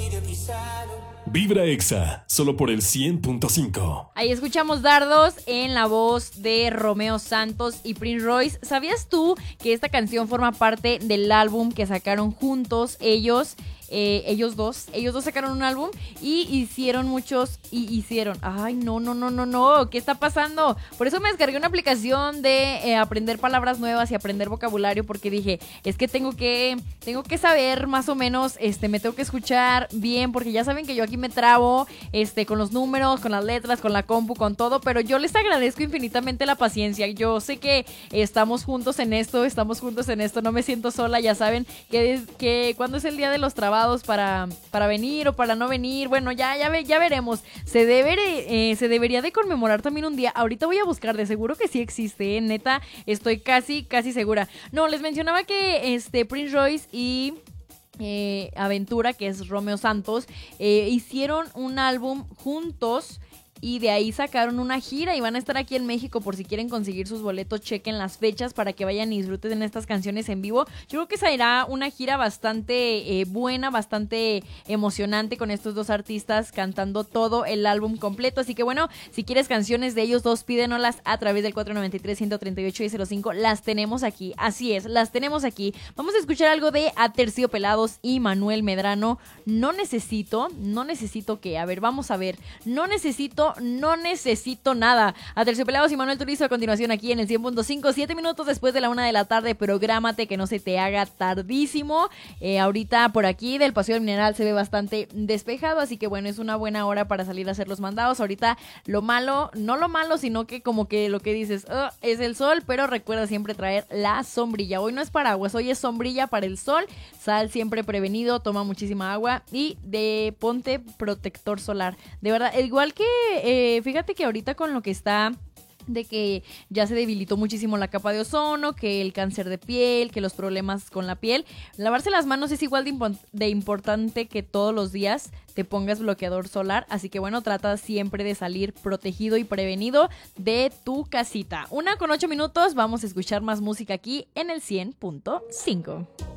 Vibra Exa, solo por el 100.5. Ahí escuchamos Dardos en la voz de Romeo Santos y Prince Royce. ¿Sabías tú que esta canción forma parte del álbum que sacaron juntos ellos? Ellos dos sacaron un álbum y hicieron. Ay, no, ¿qué está pasando? Por eso me descargué una aplicación de aprender palabras nuevas y aprender vocabulario, porque dije, es que tengo que saber más o menos, me tengo que escuchar bien, porque ya saben que yo aquí me trabo, con los números, con las letras, con la compu, con todo, pero yo les agradezco infinitamente la paciencia. Yo sé que estamos juntos en esto, no me siento sola, ya saben que cuando es el día de los trabajos para venir o para no venir, bueno, ya veremos. Se debería de conmemorar también un día. Ahorita voy a buscar, de seguro que sí existe, neta, estoy casi segura. No, les mencionaba que Prince Royce y Aventura, que es Romeo Santos, hicieron un álbum juntos. Y de ahí sacaron una gira y van a estar aquí en México. Por si quieren conseguir sus boletos, chequen las fechas para que vayan y disfruten estas canciones en vivo. Yo creo que será una gira bastante buena, bastante emocionante, con estos dos artistas cantando todo el álbum completo. Así que bueno, si quieres canciones de ellos dos, pídenolas a través del 493-138-1005. Las tenemos aquí, así es, las tenemos aquí. Vamos a escuchar algo de Aterciopelados y Manuel Medrano. No necesito que, a ver, vamos a ver. No necesito nada. Aterciopelados y Manuel Turizo a continuación aquí en el 100.5, 7 minutos después de la 1 de la tarde. Prográmate que no se te haga tardísimo. Ahorita por aquí del Paseo del Mineral se ve bastante despejado, así que bueno, es una buena hora para salir a hacer los mandados. Ahorita lo malo, no lo malo, sino que como que lo que dices, es el sol, pero recuerda siempre traer la sombrilla. Hoy no es paraguas, hoy es sombrilla para el sol. Sal siempre prevenido, toma muchísima agua y ponte protector solar. De verdad, igual que fíjate que ahorita con lo que está de que ya se debilitó muchísimo la capa de ozono, que el cáncer de piel, que los problemas con la piel, lavarse las manos es igual de importante que todos los días te pongas bloqueador solar. Así que bueno, trata siempre de salir protegido y prevenido de tu casita. 1:08, vamos a escuchar más música aquí en el 100.5.